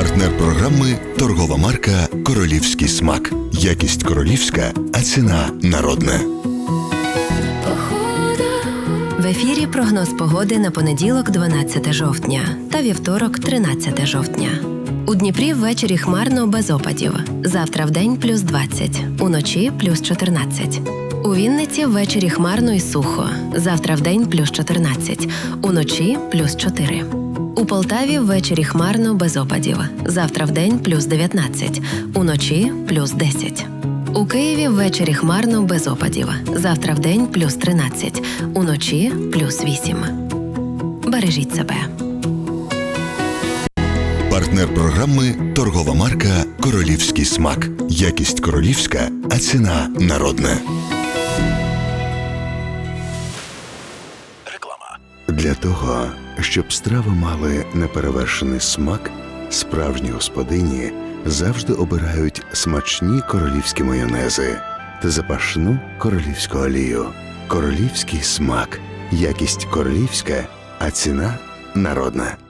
Партнер програми – торгова марка «Королівський смак». Якість королівська, а ціна народна. В ефірі прогноз погоди на понеділок 12 жовтня та вівторок 13 жовтня. У Дніпрі ввечері хмарно без опадів. Завтра вдень плюс 20, уночі плюс 14. У Вінниці ввечері хмарно і сухо. Завтра вдень плюс 14, уночі плюс 4. У Полтаві ввечері хмарно без опадів. Завтра вдень плюс 19, уночі плюс 10. У Києві ввечері хмарно без опадів. Завтра вдень плюс 13, уночі плюс 8. Бережіть себе. Партнер програми – торгова марка «Королівський смак». Якість королівська, а ціна народна. Реклама. Для того, щоб страви мали неперевершений смак, справжні господині завжди обирають смачні королівські майонези та запашну королівську олію. Королівський смак. Якість королівська, а ціна народна.